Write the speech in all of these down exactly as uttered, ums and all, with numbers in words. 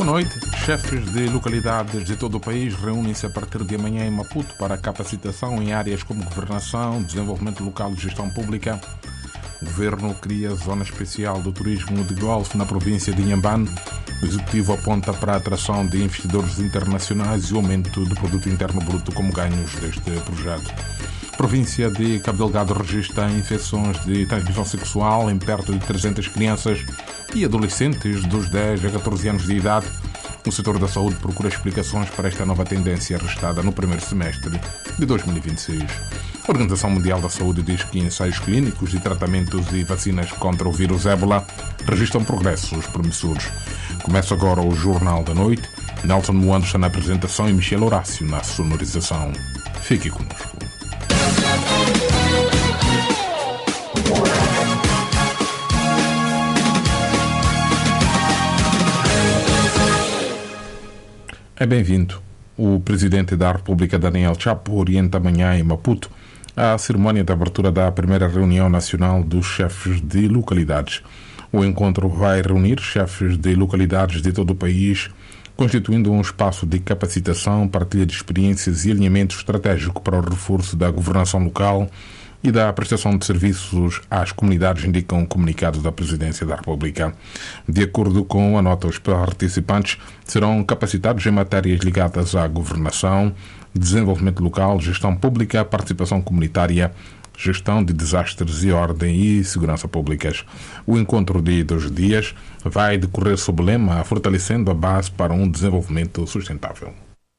Boa noite. Chefes de localidades de todo o país reúnem-se a partir de amanhã em Maputo para capacitação em áreas como governação, desenvolvimento local e gestão pública. O governo cria zona especial do turismo de golfe na província de Inhambane. O executivo aponta para a atração de investidores internacionais e o aumento do produto interno bruto como ganhos deste projeto. A província de Cabo Delgado registra infecções de transmissão sexual em perto de trezentas crianças e adolescentes dos dez a catorze anos de idade. O setor da saúde procura explicações para esta nova tendência registrada no primeiro semestre de dois mil e vinte e seis. A Organização Mundial da Saúde diz que ensaios clínicos de tratamentos e vacinas contra o vírus ébola registram progressos promissores. Começa agora o Jornal da Noite. Nelson Moando está na apresentação e Michel Horácio na sonorização. Fique conosco. É bem-vindo. O presidente da República, Daniel Chapo, orienta amanhã em Maputo a cerimónia de abertura da primeira reunião nacional dos chefes de localidades. O encontro vai reunir chefes de localidades de todo o país, constituindo um espaço de capacitação, partilha de experiências e alinhamento estratégico para o reforço da governação local e da prestação de serviços às comunidades, indicam um comunicado da Presidência da República. De acordo com a nota, os participantes serão capacitados em matérias ligadas à governação, desenvolvimento local, gestão pública, participação comunitária, gestão de desastres e ordem e segurança públicas. O encontro de dois dias vai decorrer sob o lema Fortalecendo a Base para um Desenvolvimento Sustentável.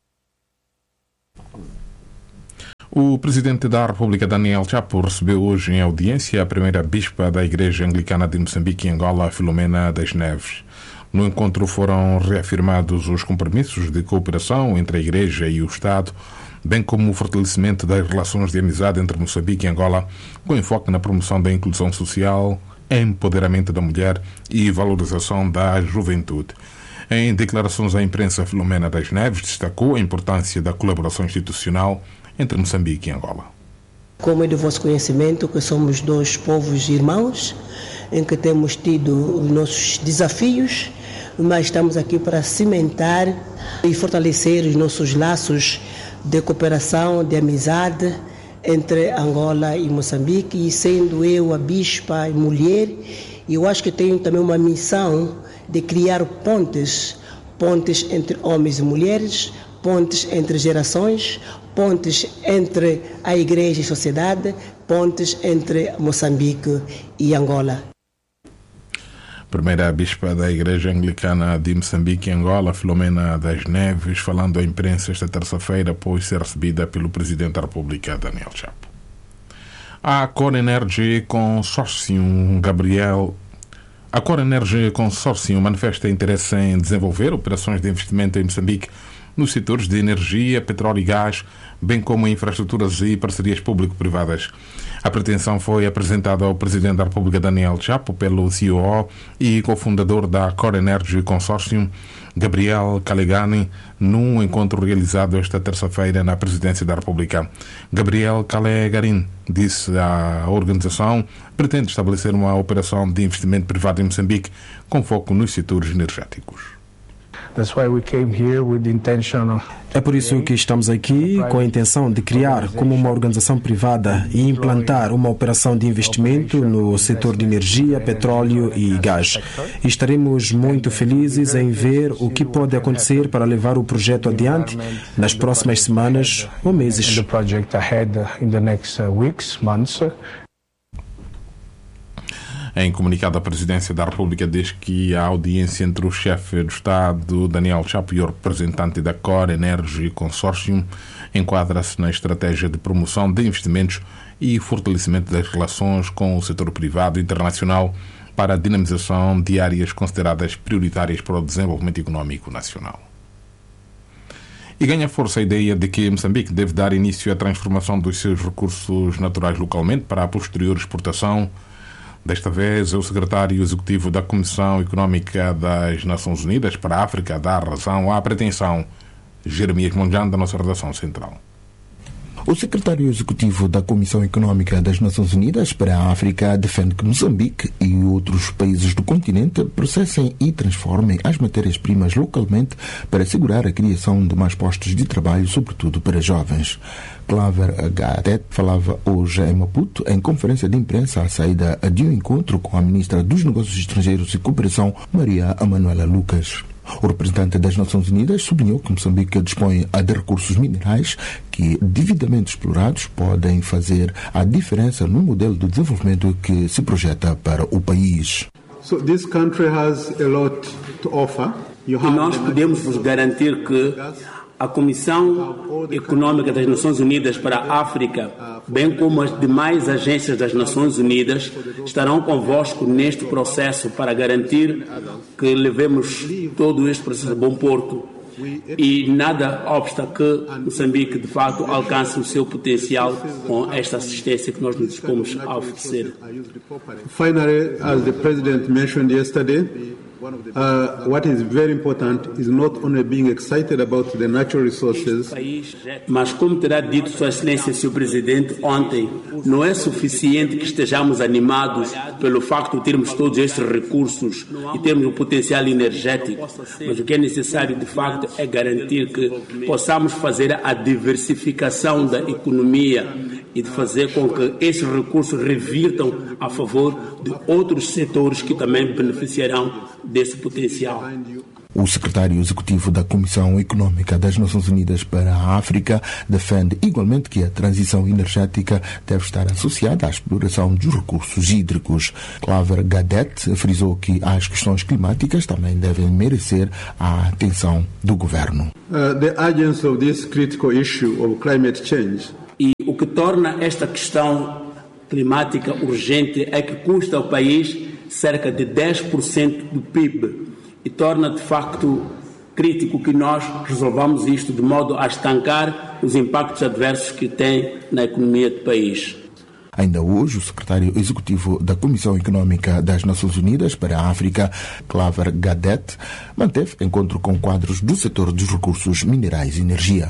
O presidente da República, Daniel Chapo, recebeu hoje em audiência a primeira bispa da Igreja Anglicana de Moçambique e Angola, Filomena das Neves. No encontro foram reafirmados os compromissos de cooperação entre a Igreja e o Estado, bem como o fortalecimento das relações de amizade entre Moçambique e Angola, com enfoque na promoção da inclusão social, empoderamento da mulher e valorização da juventude. Em declarações à imprensa, Filomena das Neves destacou a importância da colaboração institucional entre Moçambique e Angola. Como é do vosso conhecimento, que somos dois povos irmãos, em que temos tido os nossos desafios, mas estamos aqui para cimentar e fortalecer os nossos laços de cooperação, de amizade entre Angola e Moçambique, e sendo eu a bispa e mulher, eu acho que tenho também uma missão de criar pontes, pontes entre homens e mulheres, pontes entre gerações, pontes entre a Igreja e a sociedade, pontes entre Moçambique e Angola. Primeira bispa da Igreja Anglicana de Moçambique e Angola, Filomena das Neves, falando à imprensa esta terça-feira após ser recebida pelo Presidente da República, Daniel Chapo. A Core Energy Consortium, Gabriel... A Core Energy Consortium manifesta interesse em desenvolver operações de investimento em Moçambique nos setores de energia, petróleo e gás, bem como infraestruturas e parcerias público-privadas. A pretensão foi apresentada ao Presidente da República, Daniel Chapo, pelo C E O e cofundador da Core Energy Consortium, Gabriel Calegani, num encontro realizado esta terça-feira na Presidência da República. Gabriel Calegani disse à organização pretende estabelecer uma operação de investimento privado em Moçambique com foco nos setores energéticos. É por isso que estamos aqui, com a intenção de criar como uma organização privada e implantar uma operação de investimento no setor de energia, petróleo e gás. E estaremos muito felizes em ver o que pode acontecer para levar o projeto adiante nas próximas semanas ou meses. Em comunicado, a Presidência da República diz que a audiência entre o chefe do Estado, Daniel Chapo, e o representante da Core Energy Consortium enquadra-se na estratégia de promoção de investimentos e fortalecimento das relações com o setor privado internacional para a dinamização de áreas consideradas prioritárias para o desenvolvimento económico nacional. E ganha força a ideia de que Moçambique deve dar início à transformação dos seus recursos naturais localmente para a posterior exportação. Desta vez, o secretário executivo da Comissão Económica das Nações Unidas para a África dá razão à pretensão. Jeremias Monjan, da nossa redação central. O secretário executivo da Comissão Económica das Nações Unidas para a África defende que Moçambique e outros países do continente processem e transformem as matérias-primas localmente para assegurar a criação de mais postos de trabalho, sobretudo para jovens. Claver Gadet falava hoje em Maputo em conferência de imprensa à saída de um encontro com a ministra dos Negócios Estrangeiros e Cooperação, Maria Emanuela Lucas. O representante das Nações Unidas sublinhou que Moçambique dispõe de recursos minerais que, devidamente explorados, podem fazer a diferença no modelo de desenvolvimento que se projeta para o país. So this country has a lot to offer. E nós podemos vos garantir que a Comissão Económica das Nações Unidas para a África, bem como as demais agências das Nações Unidas, estarão convosco neste processo para garantir que levemos todo este processo a bom porto e nada obsta que Moçambique, de fato, alcance o seu potencial com esta assistência que nós nos dispomos a oferecer. Finally, as the President mentioned yesterday, Uh, what is very important is not only being excited about the natural resources. Mas como terá dito Sua Excelência, Senhor Presidente, ontem, não é suficiente que estejamos animados pelo facto de termos todos estes recursos e termos um potencial energético, mas o que é necessário, de facto, é garantir que possamos fazer a diversificação da economia e de fazer com que esses recursos revirtam a favor de outros setores que também beneficiarão desse potencial. O secretário executivo da Comissão Económica das Nações Unidas para a África defende igualmente que a transição energética deve estar associada à exploração dos recursos hídricos. Claver Gadet frisou que as questões climáticas também devem merecer a atenção do governo. Uh, the urgency of this critical issue of climate change. E o que torna esta questão climática urgente é que custa ao país cerca de dez por cento do P I B e torna de facto crítico que nós resolvamos isto de modo a estancar os impactos adversos que tem na economia do país. Ainda hoje, o secretário executivo da Comissão Económica das Nações Unidas para a África, Claver Gadet, manteve encontro com quadros do setor dos recursos minerais e energia.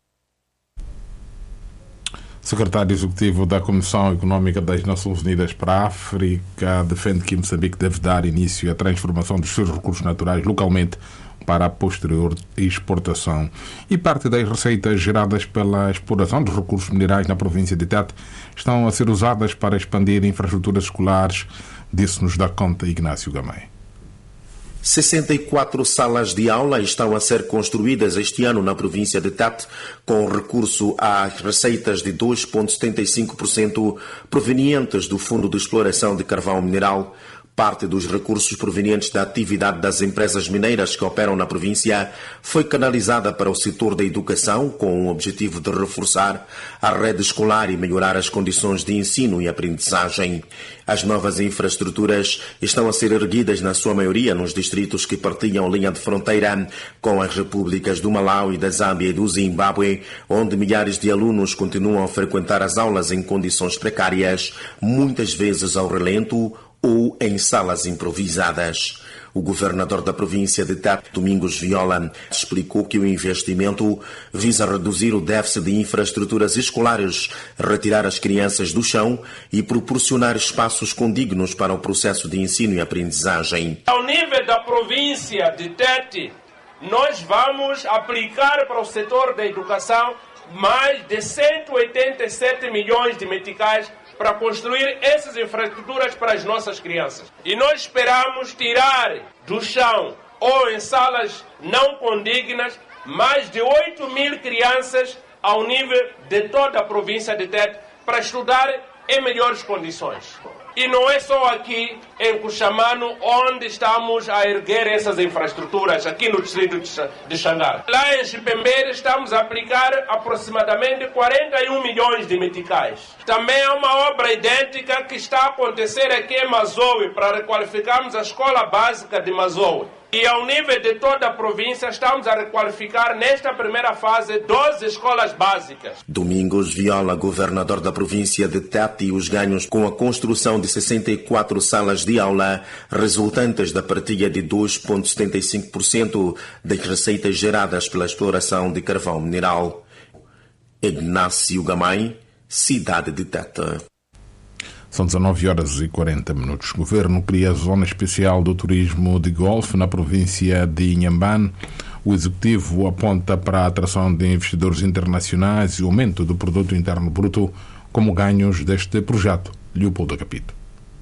Secretário Executivo da Comissão Económica das Nações Unidas para a África defende que Moçambique deve dar início à transformação dos seus recursos naturais localmente para a posterior exportação. E parte das receitas geradas pela exploração dos recursos minerais na província de Tete estão a ser usadas para expandir infraestruturas escolares, disse-nos da conta Ignácio Gamay. sessenta e quatro salas de aula estão a ser construídas este ano na província de Tete, com recurso às receitas de dois vírgula setenta e cinco por cento provenientes do Fundo de Exploração de Carvão Mineral. Parte dos recursos provenientes da atividade das empresas mineiras que operam na província foi canalizada para o setor da educação, com o objetivo de reforçar a rede escolar e melhorar as condições de ensino e aprendizagem. As novas infraestruturas estão a ser erguidas, na sua maioria, nos distritos que partilham linha de fronteira com as repúblicas do Malawi, da Zâmbia e do Zimbábue, onde milhares de alunos continuam a frequentar as aulas em condições precárias, muitas vezes ao relento ou em salas improvisadas. O governador da província de Tete, Domingos Viola, explicou que o investimento visa reduzir o déficit de infraestruturas escolares, retirar as crianças do chão e proporcionar espaços condignos para o processo de ensino e aprendizagem. Ao nível da província de Tete, nós vamos aplicar para o setor da educação mais de cento e oitenta e sete milhões de meticais para construir essas infraestruturas para as nossas crianças. E nós esperamos tirar do chão ou em salas não condignas mais de oito mil crianças ao nível de toda a província de Tete para estudar em melhores condições. E não é só aqui em Cuxamano onde estamos a erguer essas infraestruturas, aqui no distrito de Xangar. Lá em Chipembeira estamos a aplicar aproximadamente quarenta e um milhões de meticais. Também há uma obra idêntica que está a acontecer aqui em Mazoe para requalificarmos a escola básica de Mazoe. E ao nível de toda a província estamos a requalificar nesta primeira fase doze escolas básicas. Domingos Viola, governador da província de Tete, e os ganhos com a construção de sessenta e quatro salas de aula resultantes da partilha de dois vírgula setenta e cinco por cento das receitas geradas pela exploração de carvão mineral. Ignácio Gamay, cidade de Tete. São dezanove horas e quarenta minutos. O governo cria a Zona Especial do Turismo de Golfe na província de Inhambane. O executivo aponta para a atração de investidores internacionais e o aumento do produto interno bruto como ganhos deste projeto. Leopoldo Capito.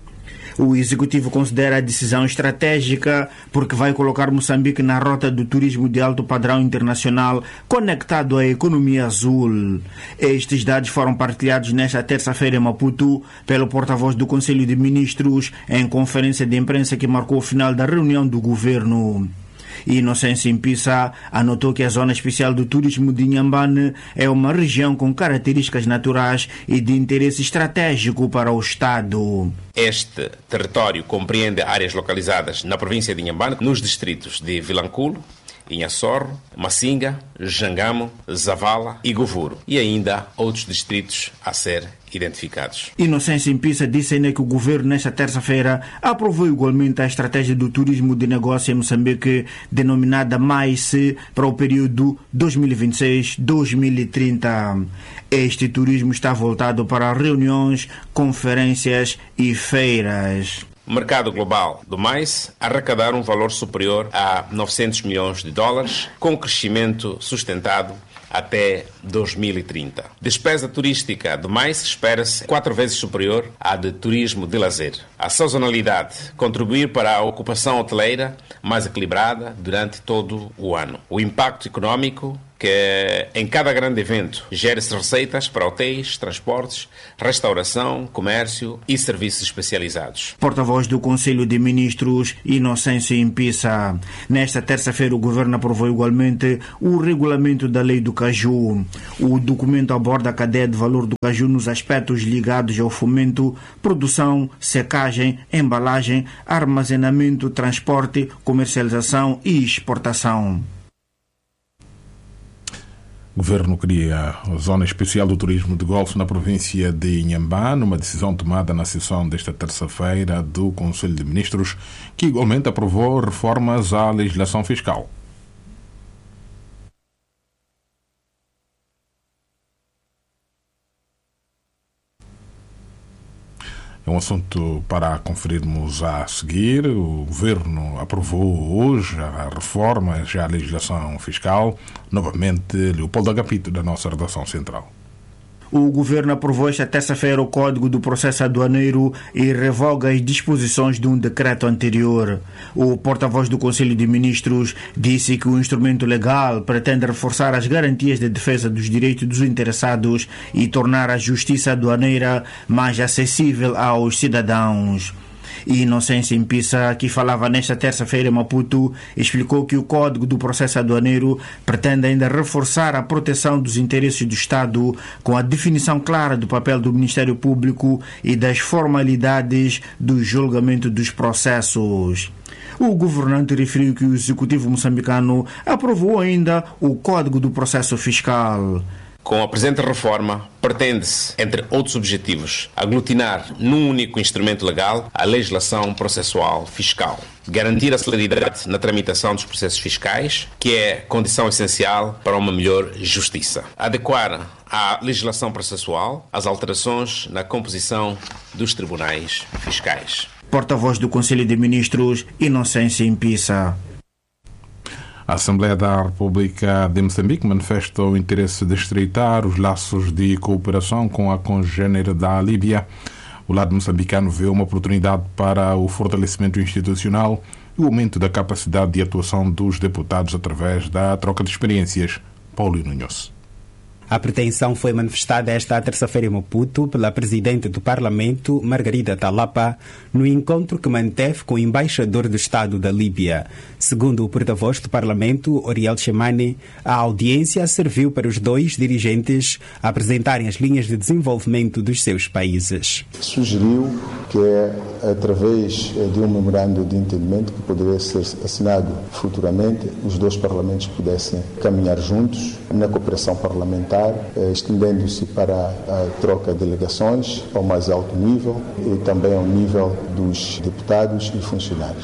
O executivo considera a decisão estratégica porque vai colocar Moçambique na rota do turismo de alto padrão internacional conectado à economia azul. Estes dados foram partilhados nesta terça-feira em Maputo pelo porta-voz do Conselho de Ministros em conferência de imprensa que marcou o final da reunião do governo. Inocêncio Impissa anotou que a Zona Especial do Turismo de Inhambane é uma região com características naturais e de interesse estratégico para o Estado. Este território compreende áreas localizadas na província de Inhambane, nos distritos de Vilanculo, Inhaçorro, Massinga, Jangamo, Zavala e Govuro, e ainda outros distritos a ser identificados. Inocêncio Impissa disse ainda que o governo, nesta terça-feira, aprovou igualmente a estratégia do turismo de negócio em Moçambique, denominada MAIS, para o período dois mil e vinte e seis a dois mil e trinta. Este turismo está voltado para reuniões, conferências e feiras. O mercado global do mais arrecadar um valor superior a novecentos milhões de dólares, com crescimento sustentado até dois mil e trinta. Despesa turística do mais espera-se quatro vezes superior à de turismo de lazer. A sazonalidade contribuir para a ocupação hoteleira mais equilibrada durante todo o ano. O impacto econômico que em cada grande evento gera-se receitas para hotéis, transportes, restauração, comércio e serviços especializados. Porta-voz do Conselho de Ministros, Inocêncio Impissa. Nesta terça-feira o governo aprovou igualmente o regulamento da lei do caju. O documento aborda a cadeia de valor do caju nos aspectos ligados ao fomento, produção, secagem, embalagem, armazenamento, transporte, comercialização e exportação. O governo cria a Zona Especial do Turismo de Golfe na província de Inhambane, uma decisão tomada na sessão desta terça-feira do Conselho de Ministros, que igualmente aprovou reformas à legislação fiscal. É um assunto para conferirmos a seguir. O governo aprovou hoje a reforma já à legislação fiscal. Novamente, Leopoldo Agapito, da nossa redação central. O governo aprovou esta terça-feira o Código do Processo Aduaneiro e revoga as disposições de um decreto anterior. O porta-voz do Conselho de Ministros disse que o instrumento legal pretende reforçar as garantias de defesa dos direitos dos interessados e tornar a justiça aduaneira mais acessível aos cidadãos. Inocêncio Impissa, que falava nesta terça-feira em Maputo, explicou que o Código do Processo Aduaneiro pretende ainda reforçar a proteção dos interesses do Estado com a definição clara do papel do Ministério Público e das formalidades do julgamento dos processos. O governante referiu que o Executivo moçambicano aprovou ainda o Código do Processo Fiscal. Com a presente reforma, pretende-se, entre outros objetivos, aglutinar num único instrumento legal a legislação processual fiscal. Garantir a celeridade na tramitação dos processos fiscais, que é condição essencial para uma melhor justiça. Adequar a legislação processual às alterações na composição dos tribunais fiscais. Porta-voz do Conselho de Ministros, Inocêncio Impissa. A Assembleia da República de Moçambique manifesta o interesse de estreitar os laços de cooperação com a congênere da Líbia. O lado moçambicano vê uma oportunidade para o fortalecimento institucional e o aumento da capacidade de atuação dos deputados através da troca de experiências. Paulo Nunes. A pretensão foi manifestada esta terça-feira em Maputo pela Presidente do Parlamento, Margarida Talapa, no encontro que manteve com o embaixador do Estado da Líbia. Segundo o porta-voz do Parlamento, Oriel Chemane, a audiência serviu para os dois dirigentes apresentarem as linhas de desenvolvimento dos seus países. Sugeriu que, através de um memorando de entendimento que poderia ser assinado futuramente, os dois parlamentos pudessem caminhar juntos na cooperação parlamentar, estendendo-se para a troca de delegações ao mais alto nível e também ao nível dos deputados e funcionários.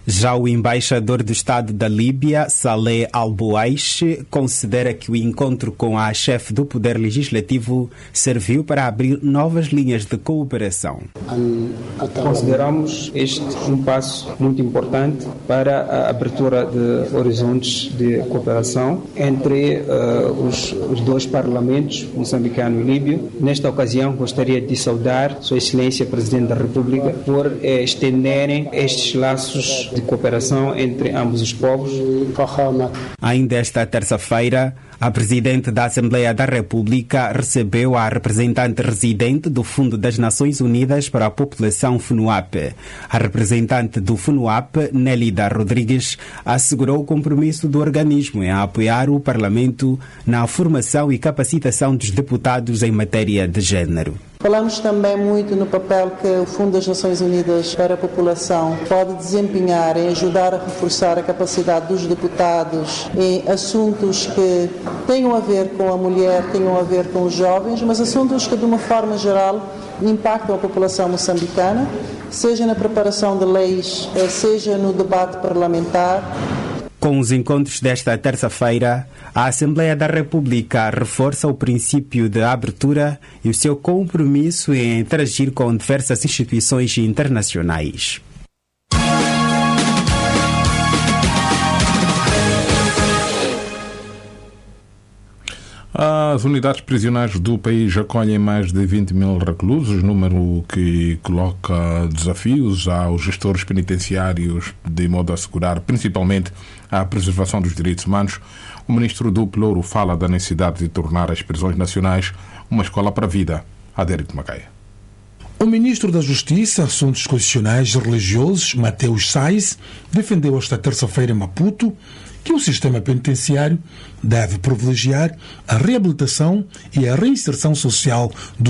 Já o embaixador do Estado da Líbia, Saleh Al-Bouaiche, considera que o encontro com a chefe do Poder Legislativo serviu para abrir novas linhas de cooperação. Consideramos este um passo muito importante para a abertura de horizontes de cooperação entre uh, os, os dois parlamentos, moçambicano e líbio. Nesta ocasião, gostaria de saudar Sua Excelência Presidente da República por eh, estenderem estes laços de cooperação entre ambos os povos. Ainda esta terça-feira, a Presidente da Assembleia da República recebeu a representante residente do Fundo das Nações Unidas para a População FUNUAP. A representante do FUNUAP, Nélida Rodrigues, assegurou o compromisso do organismo em apoiar o Parlamento na formação e capacitação dos deputados em matéria de género. Falamos também muito no papel que o Fundo das Nações Unidas para a População pode desempenhar em ajudar a reforçar a capacidade dos deputados em assuntos que tenham a ver com a mulher, tenham a ver com os jovens, mas assuntos que, de uma forma geral, impactam a população moçambicana, seja na preparação de leis, seja no debate parlamentar. Com os encontros desta terça-feira, a Assembleia da República reforça o princípio de abertura e o seu compromisso em interagir com diversas instituições internacionais. As unidades prisionais do país acolhem mais de vinte mil reclusos, número que coloca desafios aos gestores penitenciários de modo a assegurar principalmente a preservação dos direitos humanos. O ministro do Pelouro fala da necessidade de tornar as prisões nacionais uma escola para a vida. Adérito Macaia. O ministro da Justiça, Assuntos Constitucionais e Religiosos, Mateus Sais, defendeu esta terça-feira em Maputo que o sistema penitenciário deve privilegiar a reabilitação e a reinserção social dos